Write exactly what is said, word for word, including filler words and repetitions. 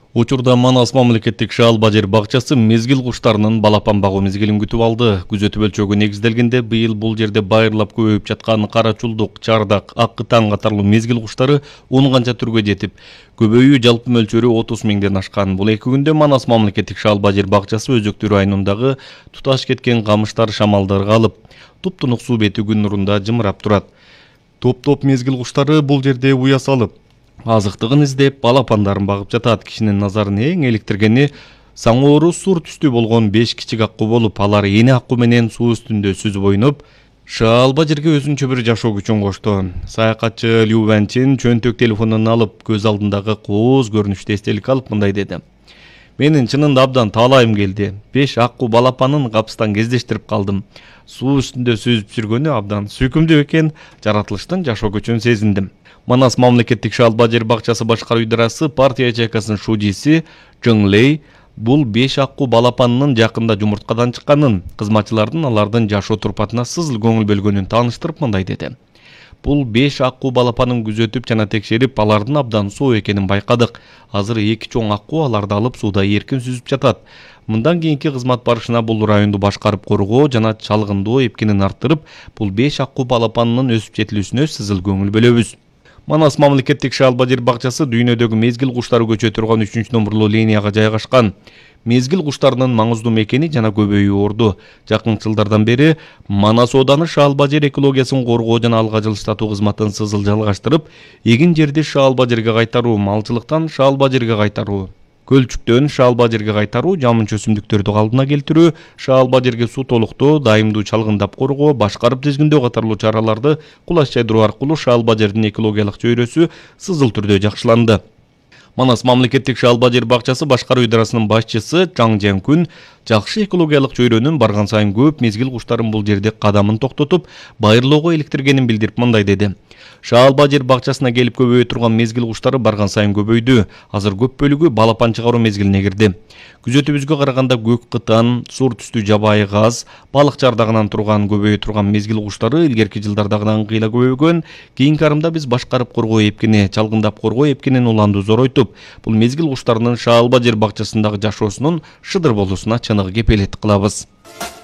Учурда Манас мамлекеттик шаалба жер бакчасы мезгил куштарынын балапан багуу мезгилин күтүп алды. Күзөтүү өлчөгү негизделгенде быйыл бул жерде байырлап көбөйүп жаткан кара чулдук, чардак, ак кытан катарлуу мезгил куштары он канча түргө жетип, көбөйүү жалпы мөлчөрү отуз миңден ашкан. Бул эки күндө Манас мамлекеттик шаалба жер бакчасы Өзөктү районундагы туташ кеткен камыштар шамалдарга алып, туп-тунук суу бети күн нурунда жымырап турат. Топ-топ мезгил куштары бул жерде уя салып, азыктыгын издеп, балапандарын багып жатат. Кишинин назарын эң эликтиргени саңоору сур түстүү болгон беш кичик акку болуп, алар эне акку менен суу үстүндө сүзүп ойноп, шаалба жерге өзүнчө бир жашоо күчүн кошту. Саякатчы Лю Вэнчин чөнтөк телефонун алып, көз алдындагы кооз көрүнүштү эстелик алып мындай деди: "Менин чынында абдан таалайым келди. беш акку балапанын капыстан кездештирип калдым. Суу үстүндө сүзүп жүргөнү абдан сүйкүмдүү экен. Жаратылыштын жашоо күчүн сезиндим." Манас мамлекеттик шаалба жер бакчасы башкаруу идарасы партия ячейкасынын шужиси Чжың Лэй бул беш акку балапанынын жакында жумурткадан чыкканын, кызматчылардын алардын жашоо турпатына сызыл көңүл бөлгөнүн тааныштырып мындай деди: "Бул беш акку балапанын күзөтүп жана текшерип, алардын абдан соо экенин байкадык. Азыр эки чоң акку аларды алып сууда эркин сүзүп жатат. Мындан кийинки кызмат барышына бул районду башкарып коргоо жана чалгындоо эпкинин арттырып, бул беш акку балапанынын өсүп жетилүүсүнө сызыл көңүл бөлөбүз." Манас мамлекеттик шаалба жер бакчасы дүйнөдөгү мезгил куштары көчө турган үчүнчү номурлуу линияга жайгашкан. Мезгил куштарынын маңыздуу мекени жана көбөйүү орду. Жакынкы жылдардан бери Манас ооданы шаалба жер экологиясын коргоо жана алга жылыштатуу кызматын сызыл жалгаштырып, эгин жерди шаалба жерге кайтаруу, малчылыктан шаалба жерге кайтаруу, көлчүктөн шаалба жерге кайтаруу, жамынчы өсүмдүктөрдү калдына келтирүү, шаалба жерге суу толуктоо, дайымдуу чалгындап коргоо, башкарып тизгиндөө катарлуу чараларды кулаш жайдыруу аркылуу шаалба жердин экологиялык чөйрөсү сызыл түрдө жакшыланды. Манас мамлекеттик шаалба жер бакчасы башкаруу идарасынын башчысы Чаң Жэнкүн жакшы экологиялык чөйрөнүн барган сайын көп мезгил куштарын бул жерде кадамын токтотуп, байырлоого иликтиргенин билдирип мындай деди: "Шаалба жер бакчасына келип көбөйө турган мезгил куштары барган сайын көбөйдү. Азыр көп бөлүгү балапан чыгаруу мезгилине кирди. Күзөтүүбүзгө караганда көк кытан, сур түстүү жабайы газ, балык чардагынан турган көбөйө турган мезгил куштары илгерки жылдардагыдан кыйла көбөйгөн. Кийинки арымда биз башкарып коргоо эпкини, чалгындап коргоо эпкинин уланды зоройтуп, бул мезгил куштарынын шаалба жер бакчасындагы жашоосунун шыдыр болуусуна чыныгы кепелеттик кылабыз."